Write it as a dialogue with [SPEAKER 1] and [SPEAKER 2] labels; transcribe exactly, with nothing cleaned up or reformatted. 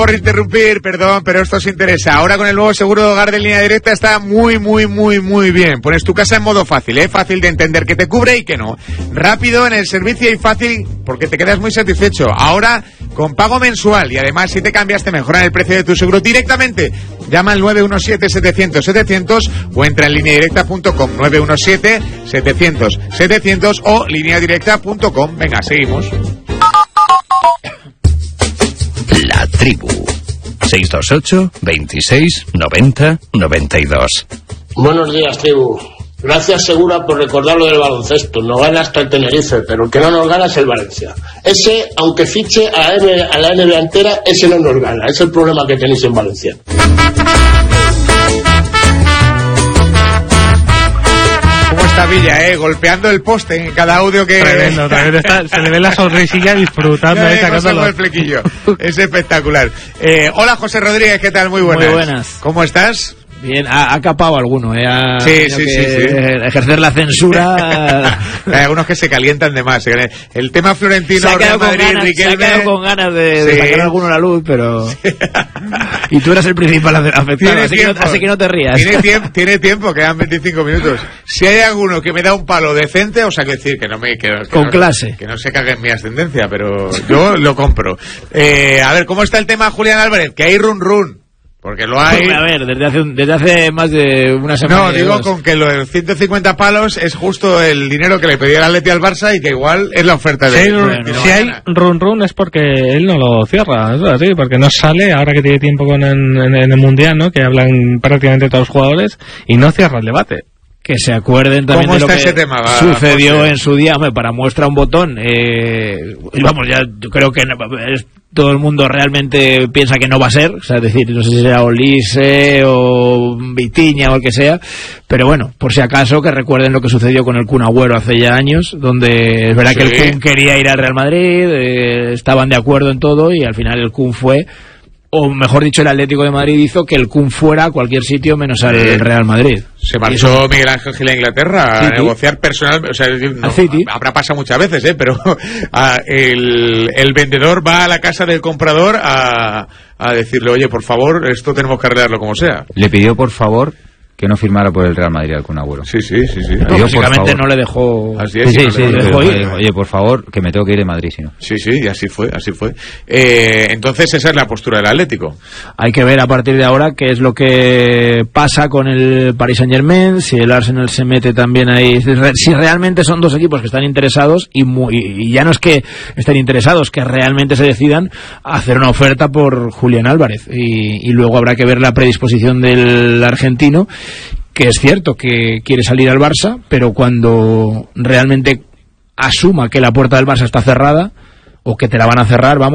[SPEAKER 1] Por interrumpir, perdón, pero esto os interesa. Ahora con el nuevo seguro de hogar de Línea Directa está muy, muy, muy, muy bien. Pones tu casa en modo fácil, ¿eh? Fácil de entender que te cubre y que no. Rápido en el servicio y fácil porque te quedas muy satisfecho. Ahora con pago mensual y además si te cambias te mejoran el precio de tu seguro directamente. Llama al nueve uno siete, setecientos, setecientos o entra en línea directa punto com. nueve uno siete, setecientos, setecientos o línea directa punto com. Venga, seguimos.
[SPEAKER 2] La Tribu. seis dos ocho, veintiséis, noventa, noventa y dos.
[SPEAKER 3] Buenos días, Tribu. Gracias, Segura, por recordar lo del baloncesto. Nos gana hasta el Tenerife, pero el que no nos gana es el Valencia. Ese, aunque fiche a la, N, a la N B A entera, ese no nos gana. Ese es el problema que tenéis en Valencia.
[SPEAKER 1] ¿Cómo está Villa, eh? Golpeando el poste en cada audio que...
[SPEAKER 4] Tremendo, tremendo. Está, se le ve la sonrisilla disfrutando.
[SPEAKER 1] Eh,
[SPEAKER 4] eh, sacándolo.
[SPEAKER 1] el flequillo. Es espectacular. Eh, hola, José Rodríguez, ¿qué tal? Muy buenas.
[SPEAKER 5] Muy buenas.
[SPEAKER 1] ¿Cómo estás?
[SPEAKER 5] Bien, ha, ha capado alguno, ¿eh? Ha
[SPEAKER 1] sí, sí, sí, sí.
[SPEAKER 5] Ejercer la censura.
[SPEAKER 1] Hay algunos que se calientan de más. El tema Florentino,
[SPEAKER 5] se ha quedado,
[SPEAKER 1] Real Madrid,
[SPEAKER 5] con, ganas,
[SPEAKER 1] Riquelme...
[SPEAKER 5] se ha quedado con ganas de,
[SPEAKER 1] sí.
[SPEAKER 5] de sacar alguno a la luz, pero... Sí. Y tú eres el principal afectado, así que, no, así que no te rías.
[SPEAKER 1] Tiene tiempo, tiene tiempo, quedan veinticinco minutos. Si hay alguno que me da un palo decente, o sea, que decir que no me... Que, que
[SPEAKER 5] con
[SPEAKER 1] no,
[SPEAKER 5] clase.
[SPEAKER 1] Que no se cague en mi ascendencia, pero yo lo compro. Eh, a ver, ¿cómo está el tema Julián Álvarez? Que hay run run. Porque lo hay...
[SPEAKER 5] A ver, desde hace, desde hace más de una semana.
[SPEAKER 1] No, digo con que los ciento cincuenta palos es justo el dinero que le pedía el Atleti al Barça y que igual es la oferta de...
[SPEAKER 4] Si hay,
[SPEAKER 1] él,
[SPEAKER 4] run, si hay run run es porque él no lo cierra, es así, porque no sale ahora que tiene tiempo con en, en, en el Mundial, ¿no? Que hablan prácticamente todos los jugadores y no cierra el debate.
[SPEAKER 5] Que se acuerden también
[SPEAKER 1] ¿Cómo
[SPEAKER 5] de lo
[SPEAKER 1] está
[SPEAKER 5] que
[SPEAKER 1] ese tema? Va,
[SPEAKER 5] sucedió
[SPEAKER 1] José.
[SPEAKER 5] en su día, hombre, para muestra un botón. Eh, vamos, ya yo creo que no, es, todo el mundo realmente piensa que no va a ser, o sea, es decir, no sé si será Olise o Vitiña o el que sea, pero bueno, por si acaso que recuerden lo que sucedió con el Kun Agüero hace ya años, donde es verdad sí. que el Kun quería ir al Real Madrid, eh, estaban de acuerdo en todo y al final el Kun fue... O mejor dicho, el Atlético de Madrid hizo que el Kun fuera a cualquier sitio menos al sí. Real Madrid.
[SPEAKER 1] Se marchó Miguel Ángel Gil a Inglaterra a sí, negociar personal, o sea, no, habrá pasado muchas veces, ¿eh? Pero a, el, el vendedor va a la casa del comprador a, a decirle, oye, por favor, esto tenemos que arreglarlo como sea.
[SPEAKER 6] Le pidió, por favor, que no firmara por el Real Madrid al Kun Agüero.
[SPEAKER 1] Sí, sí, sí, sí.
[SPEAKER 5] No, básicamente no le dejó...
[SPEAKER 1] Así es,
[SPEAKER 6] sí, sí,
[SPEAKER 1] no
[SPEAKER 6] sí,
[SPEAKER 1] le
[SPEAKER 6] sí,
[SPEAKER 1] dejó
[SPEAKER 6] sí,
[SPEAKER 1] ir.
[SPEAKER 6] Oye, por favor, que me tengo que ir de Madrid, si no.
[SPEAKER 1] Sí, sí, y así fue, así fue. Eh, entonces esa es la postura del Atlético.
[SPEAKER 5] Hay que ver a partir de ahora qué es lo que pasa con el Paris Saint-Germain, si el Arsenal se mete también ahí, si realmente son dos equipos que están interesados y, muy, y ya no es que estén interesados, que realmente se decidan a hacer una oferta por Julián Álvarez y, y luego habrá que ver la predisposición del argentino, que es cierto que quiere salir al Barça, pero cuando realmente asuma que la puerta del Barça está cerrada o que te la van a cerrar, vamos